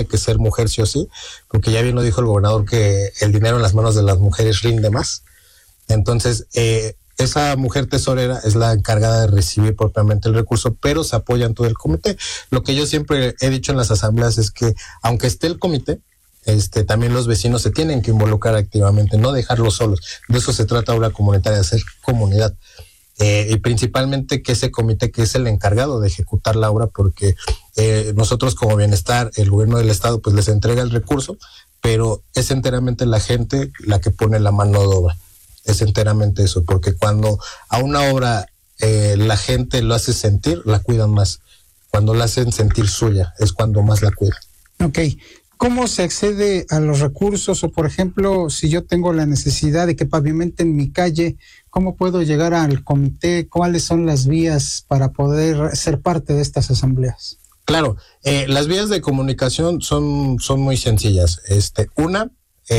que ser mujer sí o sí, porque ya bien lo dijo el gobernador que el dinero en las manos de las mujeres rinde más. Entonces, esa mujer tesorera es la encargada de recibir propiamente el recurso, pero se apoya en todo el comité. Lo que yo siempre he dicho en las asambleas es que, aunque esté el comité, también los vecinos se tienen que involucrar activamente, no dejarlos solos. De eso se trata obra comunitaria, de hacer comunidad. Y principalmente que ese comité, que es el encargado de ejecutar la obra, porque nosotros como Bienestar, el gobierno del estado, pues les entrega el recurso, pero es enteramente la gente la que pone la mano de obra. Es enteramente eso, porque cuando a una obra la gente lo hace sentir, la cuidan más. Cuando la hacen sentir suya, es cuando más la cuidan. Ok. ¿Cómo se accede a los recursos? O, por ejemplo, si yo tengo la necesidad de que pavimenten mi calle, ¿cómo puedo llegar al comité? ¿Cuáles son las vías para poder ser parte de estas asambleas? Claro, las vías de comunicación son muy sencillas. Una,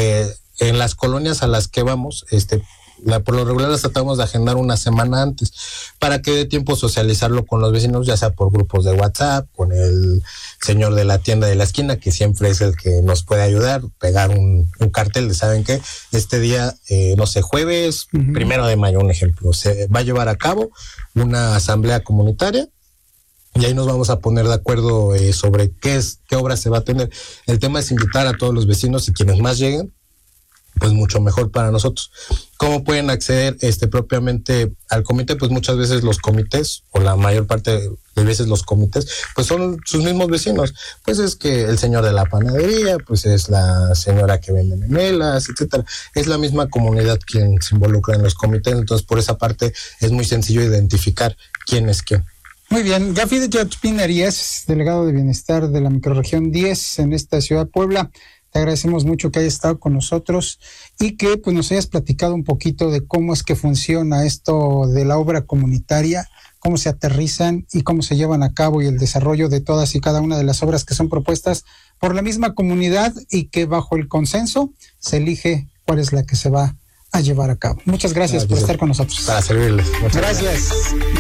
en las colonias a las que vamos, por lo regular las tratamos de agendar una semana antes para que dé tiempo socializarlo con los vecinos, ya sea por grupos de WhatsApp, con el señor de la tienda de la esquina, que siempre es el que nos puede ayudar, pegar un cartel de, ¿saben qué? Este día, no sé, jueves, 1 de mayo, un ejemplo, se va a llevar a cabo una asamblea comunitaria y ahí nos vamos a poner de acuerdo sobre qué obra se va a tener. El tema es invitar a todos los vecinos y quienes más lleguen, pues mucho mejor para nosotros. ¿Cómo pueden acceder propiamente al comité? Pues muchas veces los comités, o la mayor parte de veces los comités, pues son sus mismos vecinos. Pues es que el señor de la panadería, pues es la señora que vende memelas, etcétera. Es la misma comunidad quien se involucra en los comités, entonces por esa parte es muy sencillo identificar quién es quién. Muy bien, Gafid Yachpin Arias, delegado de Bienestar de la microrregión 10 en esta ciudad de Puebla. Te agradecemos mucho que hayas estado con nosotros y que pues nos hayas platicado un poquito de cómo es que funciona esto de la obra comunitaria, cómo se aterrizan y cómo se llevan a cabo y el desarrollo de todas y cada una de las obras que son propuestas por la misma comunidad y que bajo el consenso se elige cuál es la que se va a llevar a cabo. Muchas gracias por estar con nosotros. Para servirles. Muchas gracias.